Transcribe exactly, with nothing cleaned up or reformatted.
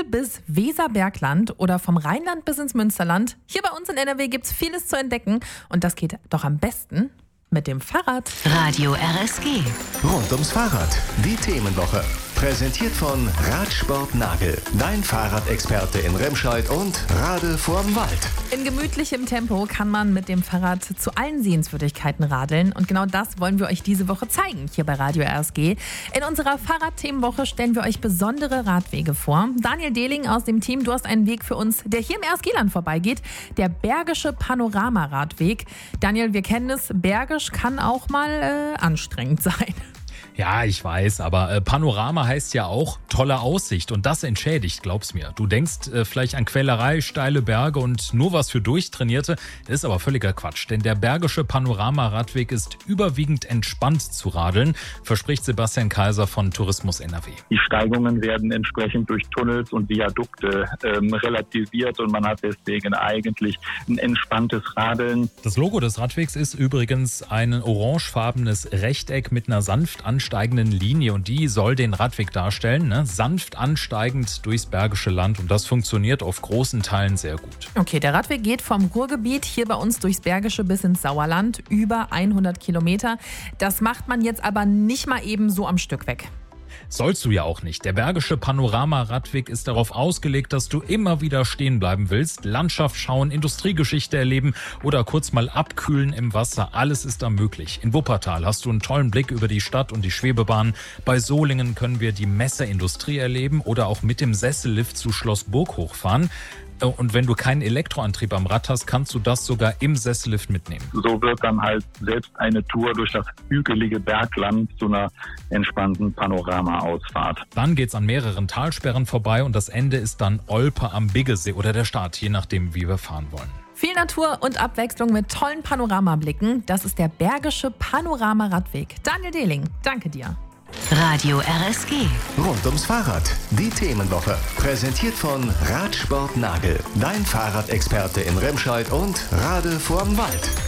bis Weserbergland oder vom Rheinland bis ins Münsterland. Hier bei uns in N R W gibt's vieles zu entdecken und das geht doch am besten mit dem Fahrrad. Radio R S G. Rund ums Fahrrad. Die Themenwoche. Präsentiert von Radsport Nagel. Dein Fahrradexperte in Remscheid und Rade vorm Wald. In gemütlichem Tempo kann man mit dem Fahrrad zu allen Sehenswürdigkeiten radeln. Und genau das wollen wir euch diese Woche zeigen, hier bei Radio R S G. In unserer Fahrradthemenwoche stellen wir euch besondere Radwege vor. Daniel Dehling aus dem Team, du hast einen Weg für uns, der hier im R S G-Land vorbeigeht. Der Bergische Panorama-Radweg. Daniel, wir kennen es, Bergisch kann auch mal äh, anstrengend sein. Ja, ich weiß, aber äh, Panorama heißt ja auch tolle Aussicht und das entschädigt, glaub's mir. Du denkst äh, vielleicht an Quälerei, steile Berge und nur was für Durchtrainierte. Das ist aber völliger Quatsch, denn der Bergische Panorama-Radweg ist überwiegend entspannt zu radeln, verspricht Sebastian Kaiser von Tourismus N R W. Die Steigungen werden entsprechend durch Tunnels und Viadukte ähm, relativiert und man hat deswegen eigentlich ein entspanntes Radeln. Das Logo des Radwegs ist übrigens ein orangefarbenes Rechteck mit einer sanft ansteigenden Linie und die soll den Radweg darstellen, ne? Sanft ansteigend durchs Bergische Land und das funktioniert auf großen Teilen sehr gut. Okay, der Radweg geht vom Ruhrgebiet hier bei uns durchs Bergische bis ins Sauerland, über hundert Kilometer. Das macht man jetzt aber nicht mal eben so am Stück weg. Sollst du ja auch nicht. Der Bergische Panorama-Radweg ist darauf ausgelegt, dass du immer wieder stehen bleiben willst, Landschaft schauen, Industriegeschichte erleben oder kurz mal abkühlen im Wasser. Alles ist da möglich. In Wuppertal hast du einen tollen Blick über die Stadt und die Schwebebahn. Bei Solingen können wir die Messerindustrie erleben oder auch mit dem Sessellift zu Schloss Burg hochfahren. Und wenn du keinen Elektroantrieb am Rad hast, kannst du das sogar im Sessellift mitnehmen. So wird dann halt selbst eine Tour durch das hügelige Bergland zu einer entspannten Panorama-Ausfahrt. Dann geht's an mehreren Talsperren vorbei und das Ende ist dann Olpe am Biggesee oder der Start, je nachdem, wie wir fahren wollen. Viel Natur und Abwechslung mit tollen Panoramablicken. Das ist der Bergische Panorama-Radweg. Daniel Dehling, danke dir. Radio R S G. Rund ums Fahrrad. Die Themenwoche. Präsentiert von Radsport Nagel. Dein Fahrradexperte in Remscheid und Rade vorm Wald.